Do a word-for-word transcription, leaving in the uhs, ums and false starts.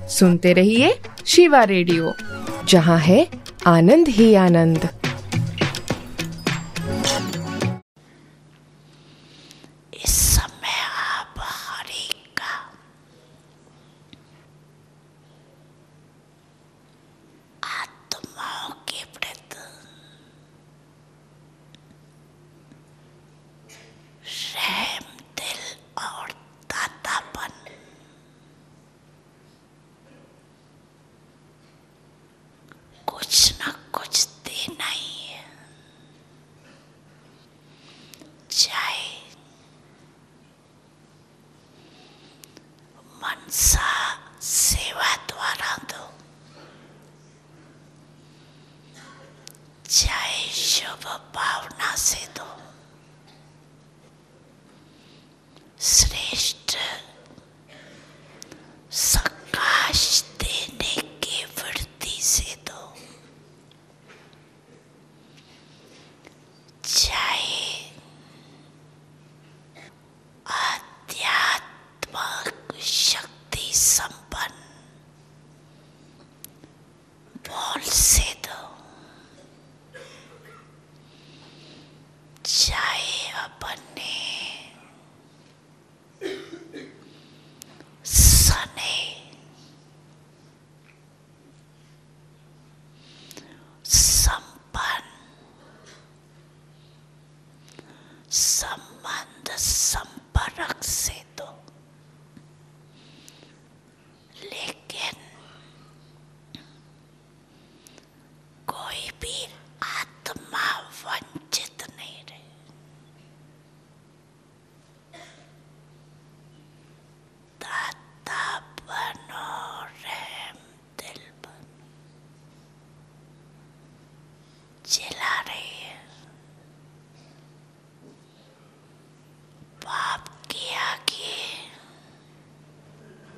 सुनते रहिए शिवा रेडियो, जहाँ है आनंद ही आनंद। इस समय आप हरि का आत्माओं के प्रति रहम दिल और दातापन कुछ न कुछ देना ही है, चाहे मनसा सेवा द्वारा दो, चाहे शुभ भावना से दो, श्रेष्ठ सकाश देने की वृत्ति से दो, चाहे आध्यात्मिक शक्ति